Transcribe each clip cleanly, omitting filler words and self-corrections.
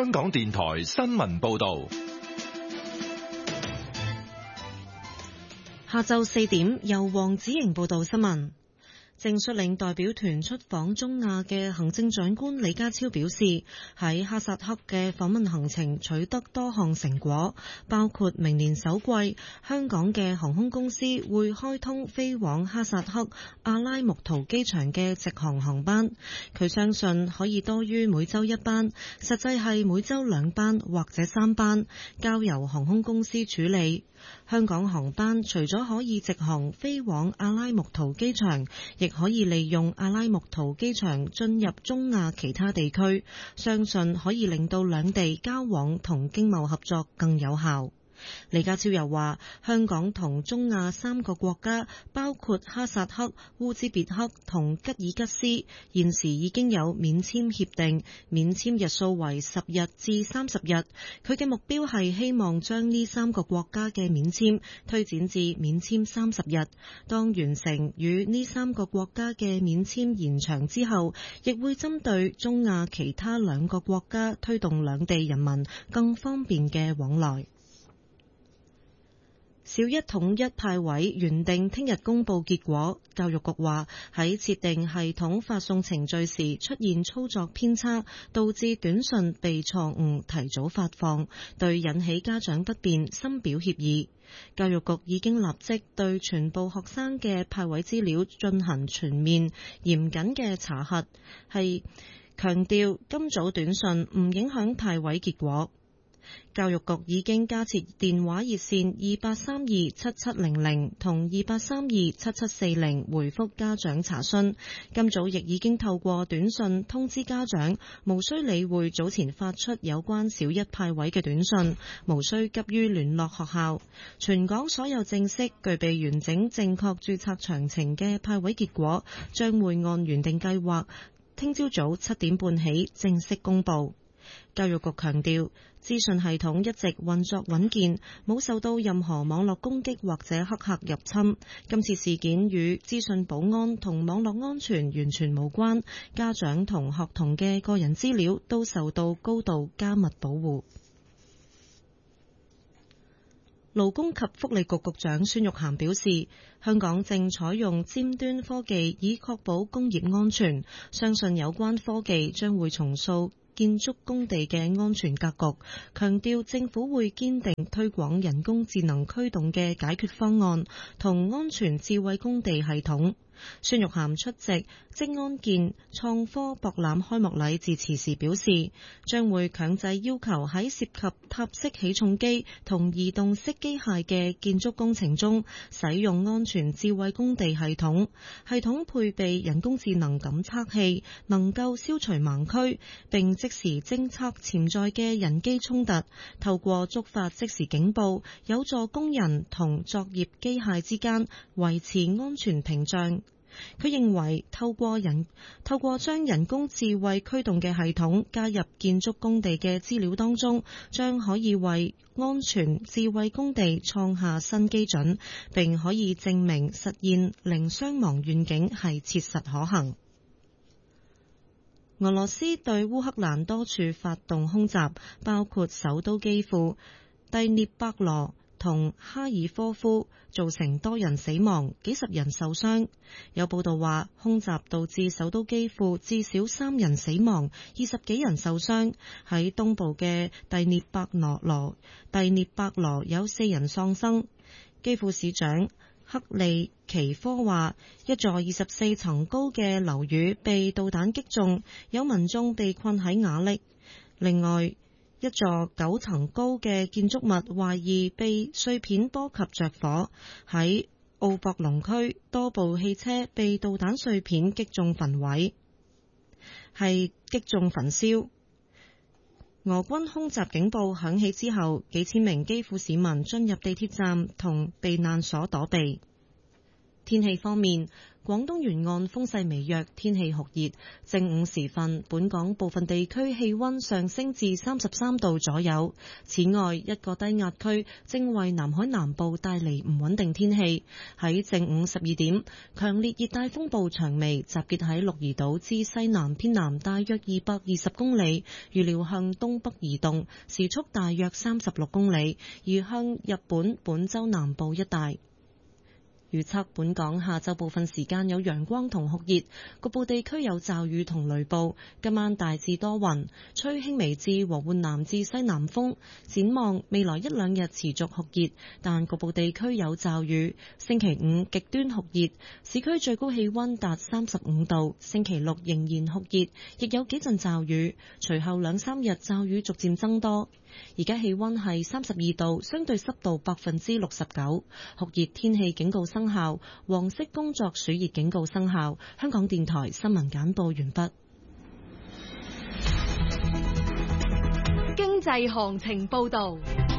香港電台新聞報道。 下晝4點，由黃子瑩報道新聞。正率領代表團出訪中亞嘅行政長官李家超表示，喺哈薩克嘅訪問行程取得多項成果，包括明年首季香港嘅航空公司會開通飛往哈薩克阿拉木圖機場嘅直航航班，佢相信可以多於每週1班，實際係每週2班或者3班，交由航空公司處理。香港航班除咗可以直航飛往阿拉木圖機場，亦可以利用阿拉木圖機場進入中亞其他地區，相信可以令到兩地交往同經貿合作更有效。李家超又話，香港同中亞3個國家，包括哈薩克、烏茲別克同吉爾吉斯，現時已經有免簽協定，免簽日數為10日至30日。佢嘅目標係希望將呢3個國家嘅免簽推展至免簽30日。當完成與呢3個國家嘅免簽延長之後，亦會針對中亞其他2個國家推動兩地人民更方便嘅往來。小一統一派位原定聽日公佈結果，教育局話喺設定系統發送程序時出現操作偏差，導致短信被錯誤提早發放，對引起家長不便深表歉意。教育局已經立即對全部學生嘅派位資料進行全面嚴謹嘅查核，係強調今組短信唔影響派位結果。教育局已經加設電話熱線28327700同28327740回覆家長查詢。今早亦已經透過短信通知家長，無需理會早前發出有關小一派位嘅短信，無需急於聯絡學校。全港所有正式具備完整正確註冊詳情嘅派位結果，將會按原定計劃，聽朝早7點半起正式公佈。教育局強調，資訊系統一直運作穩健，冇受到任何網絡攻擊或者黑客入侵。今次事件與資訊保安同網絡安全完全無關，家長同學童嘅個人資料都受到高度加密保護。勞工及福利局局長孫玉菡表示，香港正採用尖端科技以確保工業安全，相信有關科技將會重塑建築工地嘅安全格局，強調政府會堅定推廣人工智能驅動嘅解決方案同安全智慧工地系統。孫玉菡出席職安健創科博覽開幕禮致辭時表示，將會強制要求喺涉及塔式起重機同移動式機械嘅建築工程中使用安全智慧工地系統，系統配備人工智能感測器，能夠消除盲區，並即時偵測潛在嘅人機衝突，透過觸發即時警報，有助工人同作業機械之間維持安全屏障。佢認為透過將人工智慧驅動嘅系統加入建築工地嘅資料當中，將可以為安全智慧工地創下新基準，並可以證明實現零傷亡願景係切實可行。俄羅斯對烏克蘭多處發動空襲，包括首都基輔、第聶伯羅同哈爾科夫，造成多人死亡，幾十人受傷。有報道話，空襲導致首都基輔至少3人死亡，20幾人受傷。喺東部嘅第聶伯羅有4人喪生。基輔市長克利奇科話，一座24層高嘅樓宇被導彈擊中，有民眾被困喺瓦礫。另外，一座9層高嘅建築物懷疑被碎片波及着火，喺奧博龍區多部汽車被導彈碎片擊中焚燒。俄軍空襲警報響起之後，幾千名基輔市民進入地鐵站同避難所躲避。天氣方面， 廣東沿岸風勢微弱，天氣酷熱。正午時分，本港部分地區氣溫上升至33度左右。此外，一個低壓區正為南海南部帶嚟唔穩定天氣。喺正午12點，強烈熱帶風暴長眉集結喺鹿兒島之西南偏南大約220公里，預料向東北移動，時速大約36公里，移向日本本州南部一帶。預測本港下晝部分時間有陽光同酷熱，局部地區有驟雨同雷暴。今晚大致多雲，吹輕微至和緩南至西南風。展望未來一兩日持續酷熱，但局部地區有驟雨。星期五極端酷熱，市區最高氣溫達35度。星期六仍然酷熱，亦有幾陣驟雨。隨後兩三日驟雨逐漸增多。而家氣溫係32度，相對濕度69%，酷熱天氣警告生效，黃色工作暑熱警告生效。香港電台新聞簡報完畢。 經濟行情報道。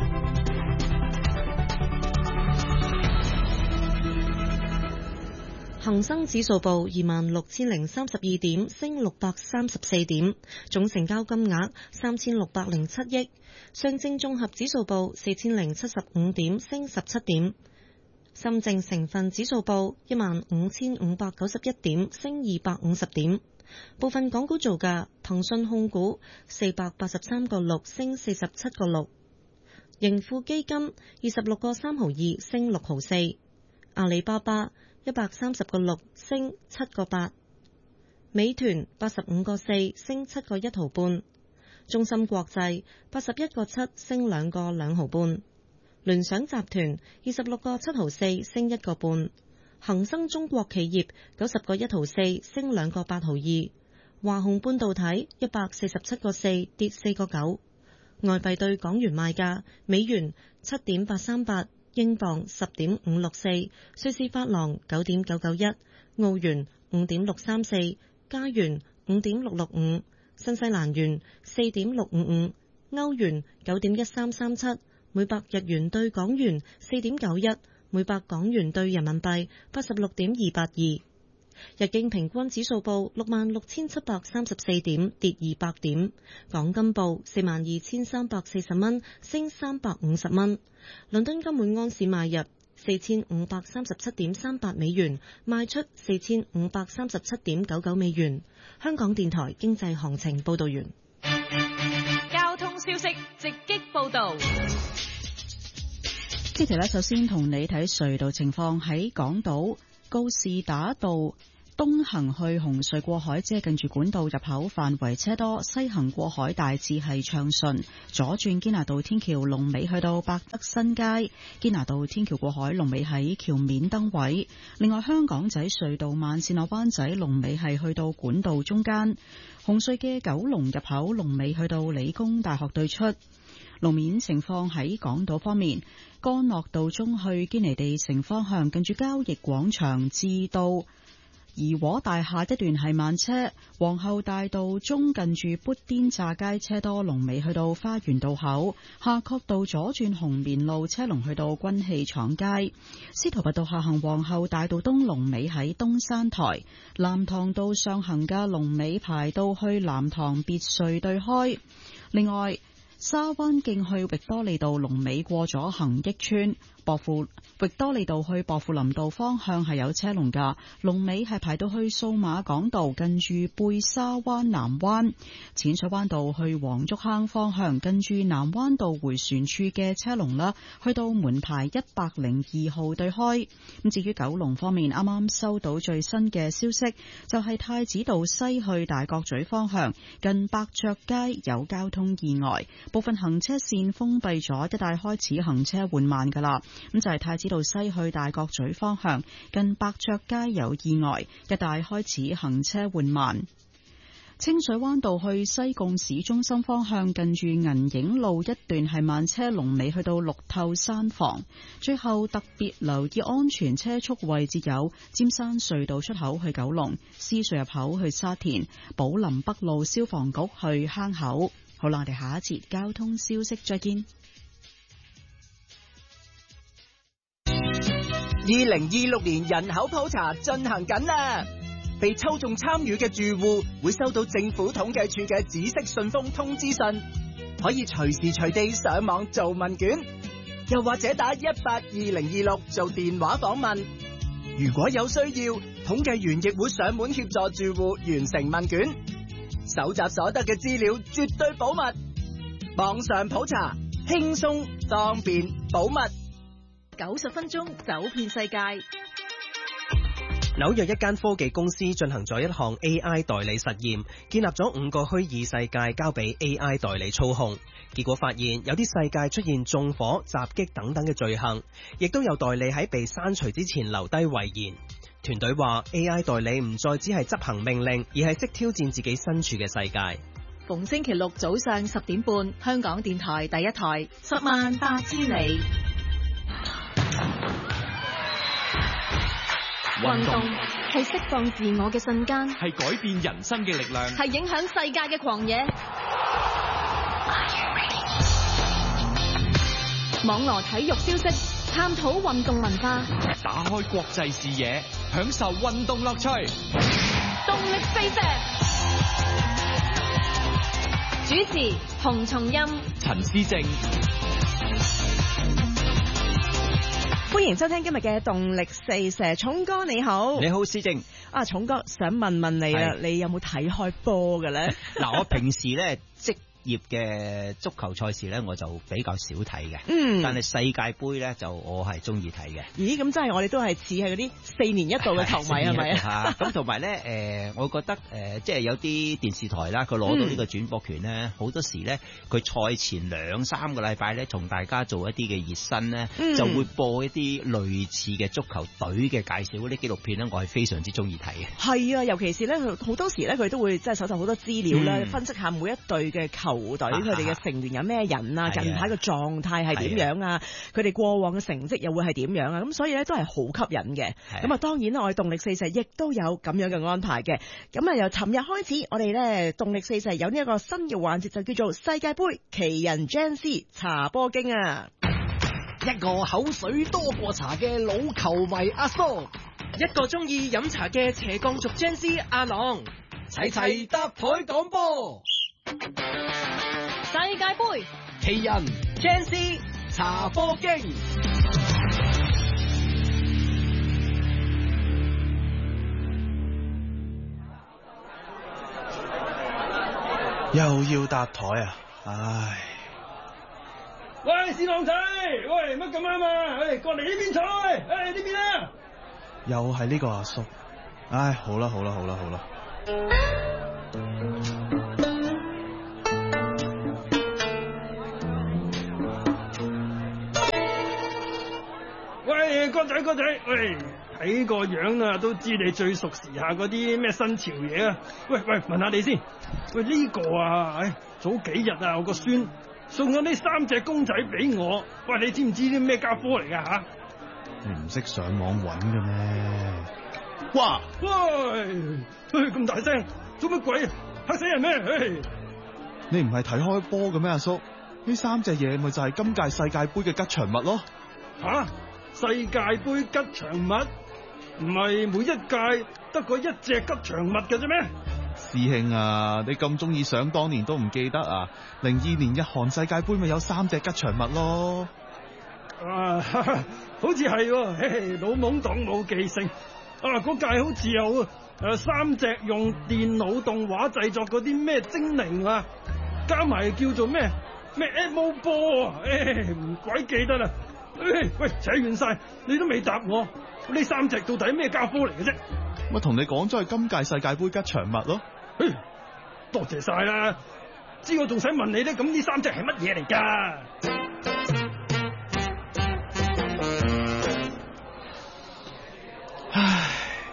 恒生指數報26,032點，升634點，總成交金額3607億。上證綜合指數報4,075點，升17點。深證成分指數報15,591點，升250點。部分港股造價：騰訊控股483個6，升47個6；盈富基金26個3毫2，升6毫4；阿里巴巴130個6，升7個8；美團85個4，升7個1毫半；中芯國際81個7，升2個2毫半；聯想集團26個7毫4，升1個半；恒生中國企業90個1毫4，升2個8毫2；華虹半導體147個4，跌4個9。外幣對港元賣價：美元7.838。英鎊10.564，瑞士法郎9.991，澳元5.634，加元5.665，新西蘭元4.655，歐元9.1337，每百日元對港元4.91，每百港元對人民幣86.282。日經平均指數報66,734點，跌200點。港金報42,340蚊，升350蚊。倫敦金每安士買入4,537.38美元，賣出4,537.99美元。香港電台經濟行情報道完。 交通消息直擊報道。 呢條首先同你睇隧道情況，喺港島告士打道東行去紅隧過海，即係近住管道入口範圍車多；西行過海大致係暢順。左轉堅拿道天橋龍尾去到百德新街，堅拿道天橋過海龍尾喺橋面燈位。另外，香港仔隧道慢線落灣仔龍尾係去到管道中間。紅隧嘅九龍入口龍尾去到理工大學對出。路面情況喺港島方面，干諾道中去堅尼地城方向，近住交易廣場至到怡和大廈一段係慢車，皇后大道中近住砵甸乍街車多，龍尾去到花園道口；夏慤道左轉紅棉路車龍去到軍器廠街；司徒拔道下行皇后大道東龍尾喺東山台；藍塘道上行嘅龍尾排到去藍塘別墅對開。另外，沙灣徑去域多利道龍尾過咗恒益村，域多利道去薄扶林道方向係有車龍噶，龍尾係排到去數碼港道近住貝沙灣南灣。淺水灣道去黃竹坑方向近住南灣道回旋處嘅車龍啦，去到門牌102號對開。咁至於九龍方面，啱啱收到最新嘅消息，就係太子道西去大角咀方向近百雀街有交通意外，部分行車線封閉咗，一帶開始行車緩慢噶啦。咁就係太子道西去大角咀方向近百雀街有意外，一帶開始行車緩慢。清水灣道去西貢市中心方向近住銀影路一段係慢車，龍尾去到綠透山房。最後特別留意安全車速位置有尖山隧道出口去九龍、獅隧入口去沙田、寶林北路消防局去坑口。好啦，我哋下一節交通消息再見。 2026年人口普查進行緊啦，被抽中參與嘅住戶會收到政府統計處嘅紫色信封通知信，可以隨時隨地上網做問卷，又或者打182-026做電話訪問。如果有需要，統計員亦會上門協助住戶完成問卷，搜集所得嘅資料絕對保密。網上普查，輕鬆方便保密。 90分鐘走遍世界。 紐約一間科技公司進行咗一項 AI 代理實驗，建立咗5個虛擬世界交俾 AI 代理操控，結果發現有啲世界出現縱火、襲擊等等嘅罪行，亦都有代理喺被刪除之前留低遺言。團隊話 AI 代理唔再只係執行命令，而係識挑戰自己身處嘅世界。 逢星期六早上10點半，香港電台第一台，10萬8千里。運動係釋放自我嘅瞬間， 係改變人生嘅力量， 係影響世界嘅狂野。網羅體育消息，探討運動文化， 打開國際視野，享受運動樂趣。 動力四射。主持洪松蔭、 陳思正。 歡迎收聽今日嘅動力四射，重哥你好。 你好，思正。 啊，重哥想問你啦，你有冇睇開波嘅咧？ 嗱，我平時咧職業嘅足球賽事咧，我就比較少睇嘅。但係世界盃咧，就我係中意睇嘅。 咦，咁真係我哋都係似係嗰啲4年一度嘅球迷係咪啊？ 咁同埋咧，我覺得即係有啲電視台啦，佢攞到呢個轉播權咧，好多時咧，佢賽前2-3個禮拜咧，同大家做一啲嘅熱身咧，就會播一啲類似嘅足球隊嘅介紹嗰啲紀錄片咧，我係非常之中意睇嘅。 係啊，尤其是咧，好多時咧，佢都會即係搜集好多資料啦，分析下每一隊嘅球隊佢哋嘅成員有咩人啊，近排嘅狀態係點樣啊，佢哋過往嘅成績又會係點樣啊，咁所以咧都係好吸引嘅。咁啊，當然啦，我哋動力四射亦都有咁樣嘅安排嘅。咁啊，由尋日開始，我哋咧動力四射有呢一個新嘅環節，就叫做世界盃奇人 Gen Z 茶波經啊。 一個口水多過茶嘅老球迷阿蘇， 一個中意飲茶嘅斜槓族 Gen Z 阿朗， 齊搭台講波。 世界盃奇人 Gen Z 茶波經。 又要搭台啊！唉， 喂，史朗仔，喂，乜咁啱啊？過嚟呢邊坐，呢邊啊！ 又係呢個阿叔，唉，好啦。 喂，哥仔，喂，睇個樣啊，都知你最熟時下嗰啲咩新潮嘢啊！喂，問下你先。喂，呢個啊，早幾日啊，我個孫送咗呢3隻公仔俾我。喂，你知唔知啲咩家科嚟噶吓？ 你唔識上網搵嘅咩？ 哇！喂，咁大聲，做乜鬼？嚇死人咩？ 你唔係睇開波嘅咩，阿叔？呢3隻嘢咪就係今屆世界盃嘅吉祥物咯。 吓？世界盃吉祥物？唔係每一屆得個1隻吉祥物嘅啫咩？ 師兄啊，你咁中意想當年都唔記得啊？02年日韓世界盃咪有3隻吉祥物咯。 好似係喎，老懵懂冇記性。嗰屆好似有3隻用電腦動畫製作嗰啲咩精靈啊，加埋叫做咩 Emo 波啊，唔鬼記得啦。喂，扯遠晒，你都未答我，呢3隻到底咩家科嚟嘅啫？ 我同你講咗係今屆世界盃吉祥物咯。 多謝晒啦，知我仲使問你咧？咁呢3隻係乜嘢嚟噶？ 唉，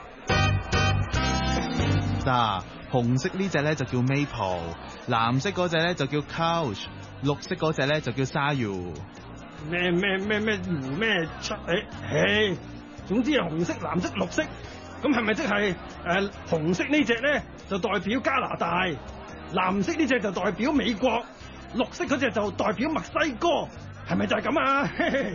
嗱，紅色呢隻咧就叫 Maple， 藍色嗰隻咧就叫 Couch， 綠色嗰隻咧就叫 Sayu。 咩出？總之係紅色、藍色、綠色，咁係咪即係紅色呢隻咧就代表加拿大，藍色呢隻就代表美國，綠色嗰隻就代表墨西哥， 係咪就係咁啊？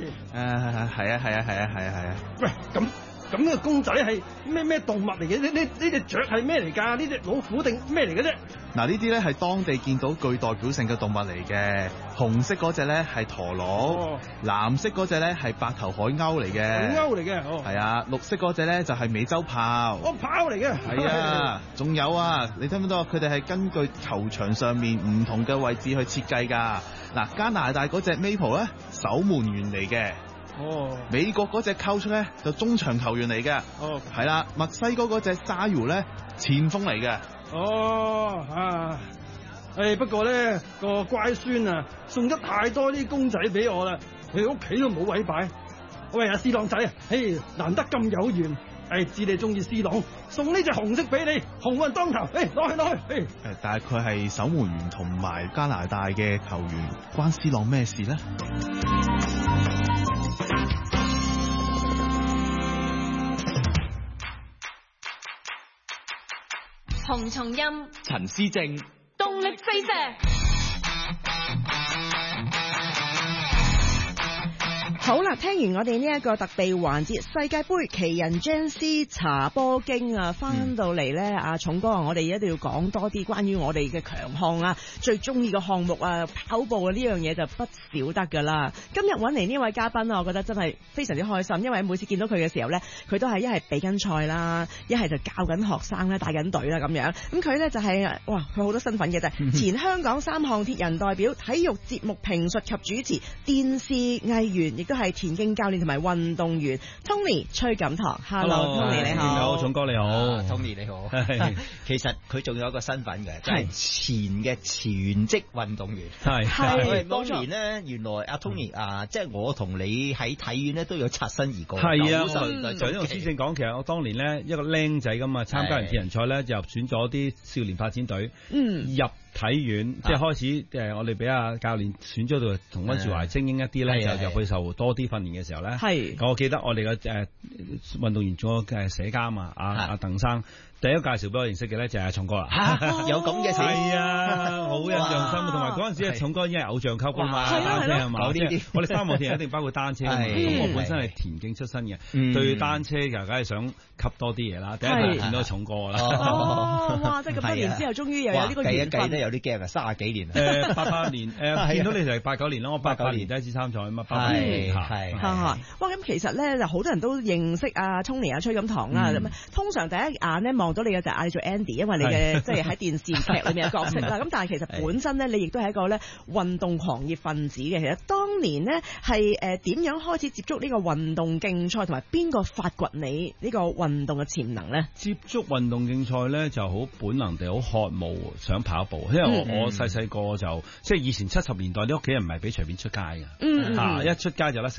係啊。 喂，咁呢個公仔係咩動物嚟嘅？呢隻雀係咩嚟㗎？呢隻老虎定咩嚟嘅啫？ 嗱，呢啲咧係當地見到具代表性嘅動物嚟嘅。紅色嗰隻咧係駝鹿，藍色嗰隻咧係白頭海鷗嚟嘅。 海鷗嚟嘅， 係啊，綠色嗰隻咧就係美洲豹。 豹嚟嘅。 係啊，仲有啊，你聽唔聽到？佢哋係根據球場上面唔同嘅位置去設計㗎。嗱，加拿大嗰隻 Maple 咧守門員嚟嘅。美國嗰隻 Coach 咧就中場球員嚟嘅。係啦，墨西哥嗰隻沙魚咧前鋒嚟嘅。 不過咧個乖孫啊送咗太多啲公仔俾我啦，佢屋企都冇位擺。喂，阿C朗仔啊，難得咁有緣，知你中意C朗，送呢隻紅色俾你，鴻運當頭，攞去。 但係佢係守門員同埋加拿大嘅球員，關C朗咩事咧？ 洪松蔭、 陳思正， 動力四射。 好啦，聽完我哋呢一個特備環節世界盃奇人 Jane 茶波經啊，翻到嚟咧，阿重哥，我哋一定要講多啲關於我哋嘅強項啊，最中意嘅項目啊，跑步啊呢樣嘢就不少得噶啦。今日揾嚟呢位嘉賓啊，我覺得真係非常之開心，因為每次見到佢嘅時候咧，佢都係一係比緊賽啦，一係就教緊學生啦，帶緊隊啦咁樣。咁佢咧就係佢好多身份嘅啫，前香港3項鐵人代表、體育節目評述及主持、電視藝員，亦都係田徑教練同埋運動員 Tony 崔錦棠。 Hello Tony 你好。 你好，重哥你好。 Tony 你好。其實佢仲有一個身份嘅，就係前嘅全職運動員。係當年咧，原來阿 Tony 即係我同你喺體院咧都有擦身而過。 係啊，就因為施政講，其實我當年咧一個僆仔咁啊，參加完鐵人賽咧就入選咗啲少年發展隊，入體院即係開始我哋俾阿教練選咗到同溫兆華精英一啲咧，就入去受多啲訓練嘅時候咧。係，我記得我哋嘅運動員組嘅社監啊，阿鄧生。第一個介紹俾我認識嘅咧就係阿重哥啦。 有咁嘅事？ 係啊，好印象深。同埋嗰陣時重哥已經係偶像級㗎嘛，單車係嘛？我哋3項鐵人一定包括單車。咁我本身係田徑出身嘅，對單車就梗係想吸多啲嘢啦。第一個見到重哥啦。 哇！即係咁多年之後，終於又有呢個緣分。 計都有啲驚啊，30幾年。 88年見到你就係89年啦。我88年第一次參賽啊嘛。係。 哇！咁其實咧就好多人都認識阿 Tony 崔錦棠啦。咁通常第一眼咧望到你嘅就嗌你做 Andy， 因為你嘅即係喺電視劇裏面嘅角色啦。咁但係其實本身咧，你亦都係一個咧運動狂熱分子嘅。其實當年呢係點樣開始接觸呢個運動競賽，同埋邊個發掘你呢個運動嘅潛能咧？ 接觸運動競賽咧就好本能地好渴慕想跑步，因為我細細個就即係以前70年代啲屋企人唔係俾隨便出街嘅，一出街就甩